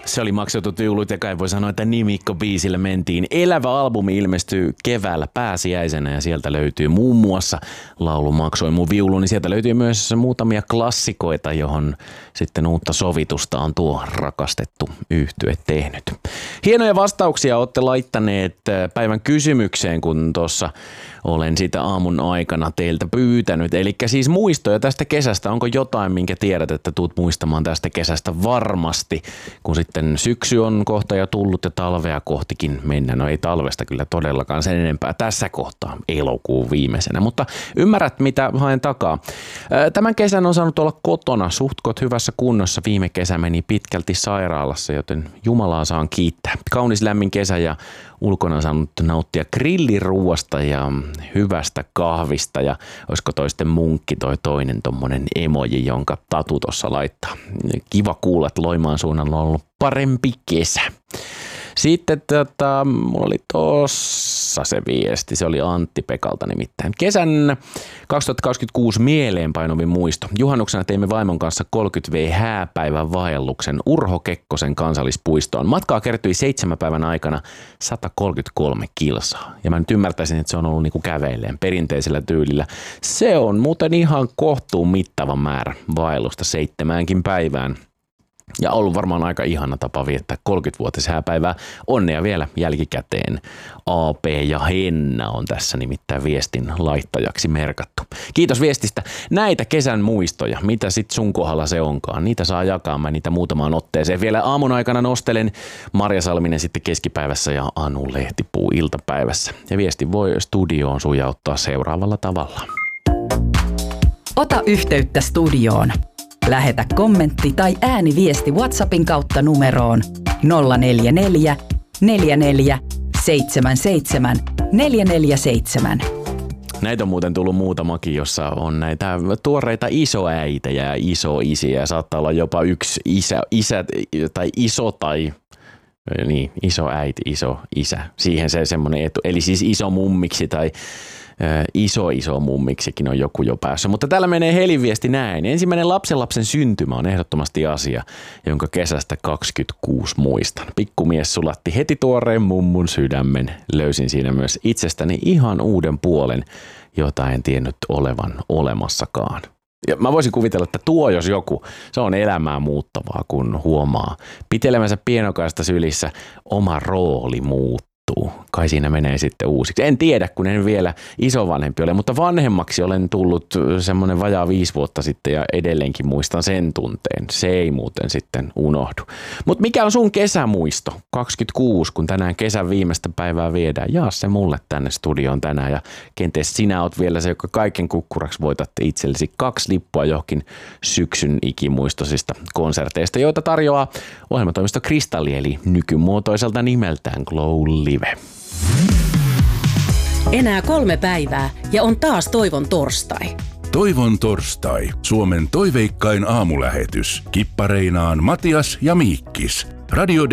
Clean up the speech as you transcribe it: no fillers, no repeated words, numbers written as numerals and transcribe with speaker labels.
Speaker 1: Se oli Maksetut viulut ja kai voi sanoa, että nimikko-biisille mentiin. Elävä albumi ilmestyy keväällä pääsiäisenä ja sieltä löytyy muun muassa laulu Maksoin mun viulu, niin sieltä löytyy myös muutamia klassikoita, johon sitten uutta sovitusta on tuo rakastettu yhtye tehnyt. Hienoja vastauksia olette laittaneet päivän kysymykseen, kun tuossa olen sitä aamun aikana teiltä pyytänyt. Eli siis muistoja tästä kesästä. Onko jotain, minkä tiedät, että tuut muistamaan tästä kesästä varmasti, kun sitten syksy on kohta jo tullut ja talvea kohtikin mennään. No ei talvesta kyllä todellakaan sen enempää tässä kohtaa elokuun viimeisenä, mutta ymmärrät mitä haen takaa. Tämän kesän on saanut olla kotona suhtkot hyvässä kunnossa. Viime kesä meni pitkälti sairaalassa, joten Jumalaa saan kiittää. Kaunis lämmin kesä ja ulkona saanut nauttia grilliruuasta ja hyvästä kahvista ja olisiko toisten munkki toi toinen tommonen emoji, jonka Tatu tossa laittaa. Kiva kuulla, että Loimaan suunnalla on ollut parempi kesä. Sitten mulla oli tossa se viesti, se oli Antti Pekalta nimittäin. Kesän 2026 mieleenpainuvin muisto. Juhannuksena teimme vaimon kanssa 30V hääpäivän vaelluksen Urho Kekkosen kansallispuistoon. Matkaa kertyi 7 päivän aikana 133 kilsaa. Ja mä nyt ymmärtäisin, että se on ollut niinku käveilleen perinteisellä tyylillä. Se on muuten ihan kohtuun mittava määrä vaellusta 7 päivään. Ja ollut varmaan aika ihana tapa viettää 30-vuotis hääpäivää. Onnea vielä jälkikäteen. AP ja Henna on tässä nimittäin viestin laittajaksi merkattu. Kiitos viestistä. Näitä kesän muistoja, mitä sit sun kohdalla se onkaan, niitä saa jakaa. Mä niitä muutamaan otteeseen vielä aamun aikana nostelen. Marja Salminen sitten keskipäivässä ja Anu Lehtipuu iltapäivässä. Ja viesti voi studioon sujauttaa seuraavalla tavalla.
Speaker 2: Ota yhteyttä studioon. Lähetä kommentti tai ääniviesti WhatsAppin kautta numeroon 044 44 77 447.
Speaker 1: Näitä on muuten tullut muutamakin, jossa on näitä tuoreita isoäitejä ja isoisiä. Saattaa olla jopa yksi isä tai iso tai niin, isoäiti, iso isä. Siihen se semmoinen etu. Eli siis iso mummiksi tai iso mummiksikin on joku jo päässä. Mutta täällä menee heliviesti näin. Ensimmäinen lapsen syntymä on ehdottomasti asia, jonka kesästä 26 muistan. Pikkumies sulatti heti tuoreen mummun sydämen. Löysin siinä myös itsestäni ihan uuden puolen, jota en tiennyt olevan olemassakaan. Ja mä voisin kuvitella, että tuo jos joku, se on elämää muuttavaa, kun huomaa pitelemänsä pienokaista sylissä oma rooli muuttuu. Kai siinä menee sitten uusiksi. En tiedä, kun en vielä isovanhempi ole, mutta vanhemmaksi olen tullut semmoinen vajaa 5 vuotta sitten ja edelleenkin muistan sen tunteen. Se ei muuten sitten unohdu. Mutta mikä on sun kesämuisto? 26, kun tänään kesän viimeistä päivää viedään. Jaa se mulle tänne studioon tänään ja kenties sinä oot vielä se, joka kaiken kukkuraksi voitatte itsellesi 2 lippua johonkin syksyn ikimuistosista konserteista, joita tarjoaa ohjelmatoimisto Kristalli eli nykymuotoiselta nimeltään Glow Live.
Speaker 3: Enää 3 päivää ja on taas Toivon torstai.
Speaker 4: Toivon torstai. Suomen toiveikkain aamulähetys. Kippareinaan Matias ja Miikkis. Radio